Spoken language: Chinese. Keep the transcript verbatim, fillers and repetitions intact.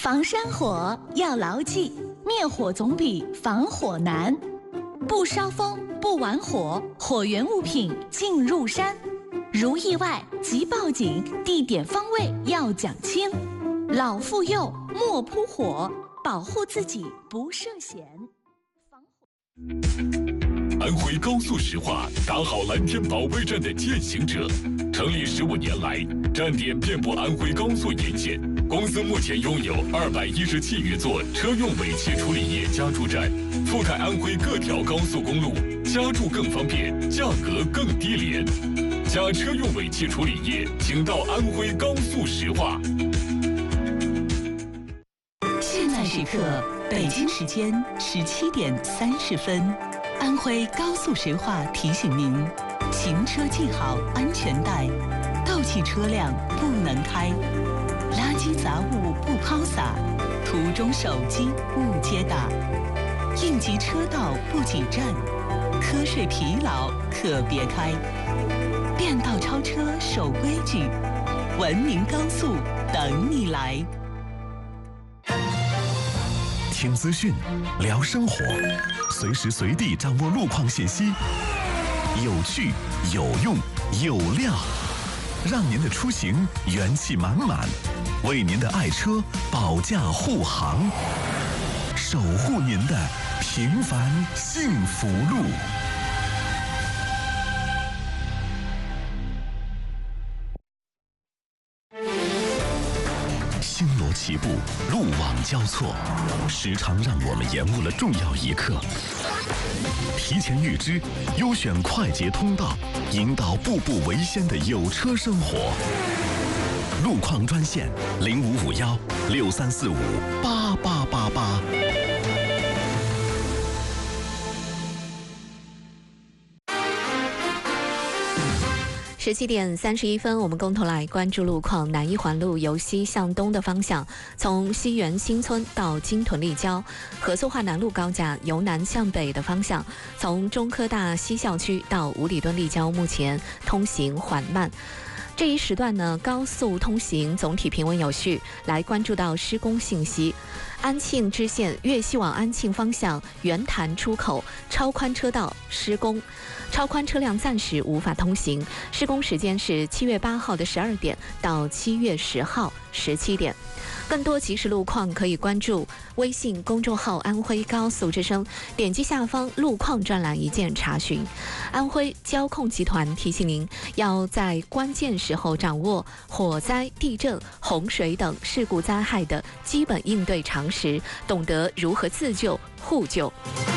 防山火要牢记，灭火总比防火难。不烧风，不玩火，火源物品进入山。如意外即报警，地点方位要讲清。老妇幼莫扑火，保护自己不涉险。防火。 安徽高速石化打好蓝天保卫战的践行者，成立十五年来，站点遍布安徽高速沿线。公司目前拥有二百一十七余座车用尾气处理液加注站，覆盖安徽各条高速公路，加注更方便，价格更低廉。加车用尾气处理液，请到安徽高速石化。 现在时刻，北京时间十七点三十分。安徽高速石化提醒您：行车系好安全带，斗气车辆不能开，垃圾杂物不抛洒，途中手机勿接打，应急车道不挤站，瞌睡疲劳可别开。变道超车守规矩，文明高速等你来。 听资讯，聊生活，随时随地掌握路况信息，有趣、有用、有料，让您的出行元气满满，为您的爱车保驾护航，守护您的平凡幸福路。星罗棋布，路网交错，时常让我们延误了重要一刻。提前预知，优选快捷通道，引导步步为先的有车生活。路况专线零五五幺六三四五八八八八。 十七点三十一分，我们共同来关注路况。南一环路由西向东的方向，从西园新村到金屯立交；合作化南路高架由南向北的方向，从中科大西校区到五里墩立交，目前通行缓慢。这一时段呢，高速通行总体平稳有序。来关注到施工信息，安庆支线粤西往安庆方向圆潭出口超宽车道施工，超宽车辆暂时无法通行。施工时间是七月八号的十二点到七月十号十七点。更多即时路况可以关注微信公众号安徽高速之声，点击下方路况专栏一键查询。安徽交控集团提醒您，要在关键时候掌握火灾、地震、洪水等事故灾害的基本应对常识，懂得如何自救互救。